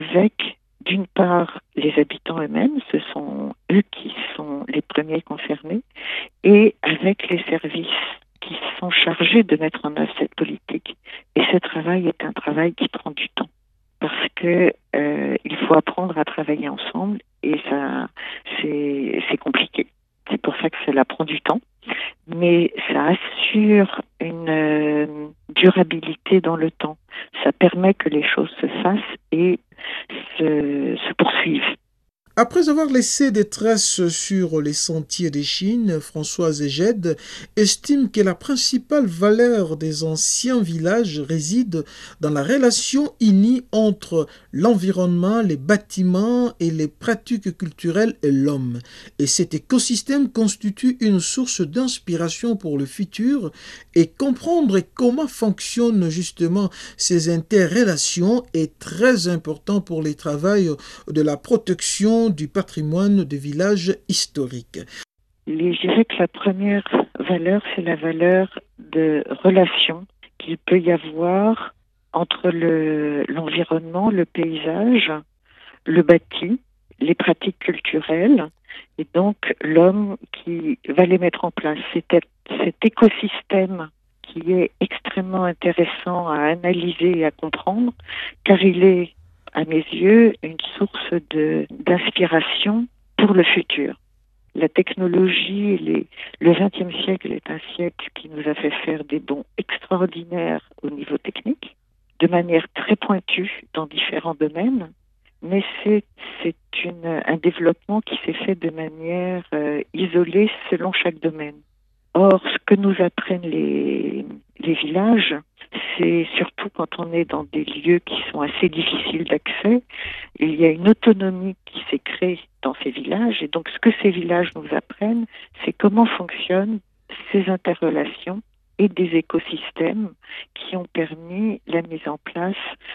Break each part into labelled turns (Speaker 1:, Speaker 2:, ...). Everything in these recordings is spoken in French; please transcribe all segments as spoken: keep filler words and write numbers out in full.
Speaker 1: avec, d'une part, les habitants eux-mêmes, ce sont eux qui sont les premiers concernés, et avec les services qui sont chargés de mettre en œuvre cette politique. Et ce travail est un travail qui prend du temps, parce que euh, il faut apprendre à travailler ensemble, et ça, c'est, c'est compliqué. C'est pour ça que cela prend du temps, mais ça assure une euh, durabilité dans le temps. Ça permet que les choses se fassent et se, se poursuivent.
Speaker 2: Après avoir laissé des traces sur les sentiers des Chines, Françoise Egede estime que la principale valeur des anciens villages réside dans la relation unie entre l'environnement, les bâtiments et les pratiques culturelles et l'homme. Et cet écosystème constitue une source d'inspiration pour le futur et comprendre comment fonctionnent justement ces interrelations est très important pour les travaux de la protection du patrimoine des villages historiques.
Speaker 1: Les- Je dirais que la première valeur, c'est la valeur de relation qu'il peut y avoir entre le, l'environnement, le paysage, le bâti, les pratiques culturelles, et donc l'homme qui va les mettre en place. C'est cet écosystème qui est extrêmement intéressant à analyser et à comprendre, car il est, à mes yeux, une source de, d'inspiration pour le futur. La technologie, les, le vingtième siècle est un siècle qui nous a fait faire des bons extraordinaires au niveau technique, de manière très pointue dans différents domaines, mais c'est, c'est une, un développement qui s'est fait de manière euh, isolée selon chaque domaine. Or, ce que nous apprennent les, les villages, c'est surtout quand on est dans des lieux qui sont assez difficiles d'accès, il y a une autonomie qui s'est créée dans ces villages. Et donc, ce que ces villages nous apprennent, c'est comment fonctionnent ces interrelations et des écosystèmes qui ont permis la mise en place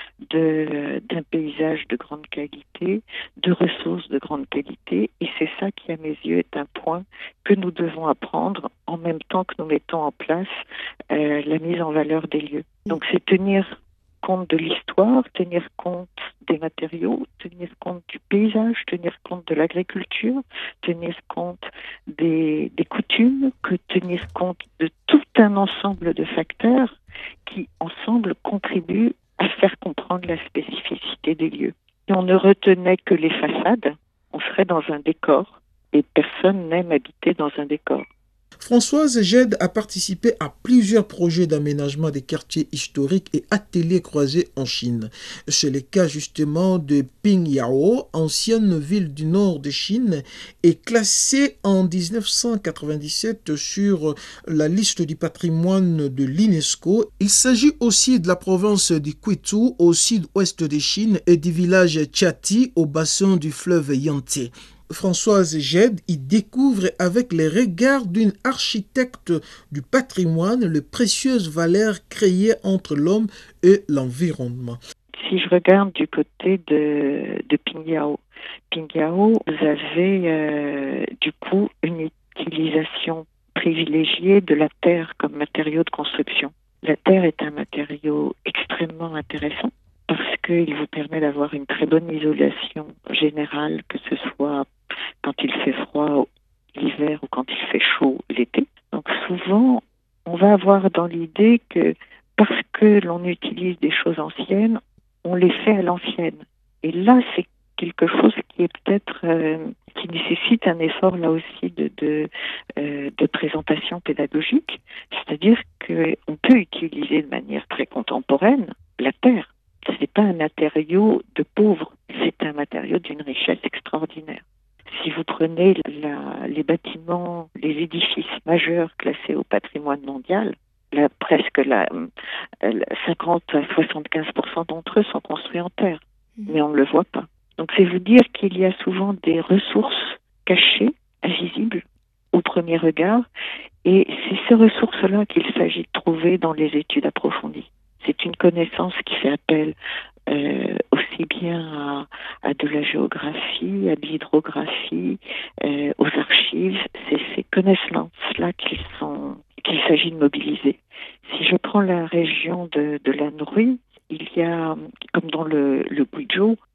Speaker 1: de, d'un paysage de grande qualité, de ressources de grande qualité. Et c'est ça qui, à mes yeux, est un point que nous devons apprendre en même temps que nous mettons en place euh, la mise en valeur des lieux. Donc c'est tenir compte de l'histoire, tenir compte des matériaux, tenir compte du paysage, tenir compte de l'agriculture, tenir compte des, des coutumes, que tenir compte de tout un ensemble de facteurs qui, ensemble, contribuent à faire comprendre la spécificité des lieux. Si on ne retenait que les façades, on serait dans un décor et personne n'aime habiter dans un décor.
Speaker 2: Françoise Egede a participé à plusieurs projets d'aménagement des quartiers historiques et ateliers croisés en Chine. C'est le cas justement de Pingyao, ancienne ville du nord de Chine, et classée en dix-neuf cent quatre-vingt-dix-sept sur la liste du patrimoine de l'UNESCO. Il s'agit aussi de la province du Quito au sud-ouest de Chine et du village Chati au bassin du fleuve Yangtze. Françoise Egede y découvre avec les regards d'une architecte du patrimoine les précieuses valeurs créées entre l'homme et l'environnement.
Speaker 1: Si je regarde du côté de, de Pingyao, Pingyao, vous avez euh, du coup une utilisation privilégiée de la terre comme matériau de construction. La terre est un matériau extrêmement intéressant parce qu'il vous permet d'avoir une très bonne isolation générale, que ce soit quand il fait froid l'hiver ou quand il fait chaud l'été. Donc souvent, on va avoir dans l'idée que parce que l'on utilise des choses anciennes, on les fait à l'ancienne. Et là, c'est quelque chose qui est peut-être euh, qui nécessite un effort là aussi de de, euh, de présentation pédagogique, c'est-à-dire qu'on peut utiliser de manière très contemporaine la terre. Ce n'est pas un matériau de pauvre, c'est un matériau d'une richesse extraordinaire. Si vous prenez la, les bâtiments, les édifices majeurs classés au patrimoine mondial, là, presque la, la cinquante à soixante-quinze pour cent d'entre eux sont construits en terre, mais on ne le voit pas. Donc c'est vous dire qu'il y a souvent des ressources cachées, invisibles, au premier regard, et c'est ces ressources-là qu'il s'agit de trouver dans les études approfondies. C'est une connaissance qui fait appel euh, aussi bien à, à de la géographie, à de l'hydrographie, euh, aux archives. C'est ces connaissances-là qu'il, sont, qu'il s'agit de mobiliser. Si je prends la région de, de l'Anhui, il y a, comme dans le, le Guizhou,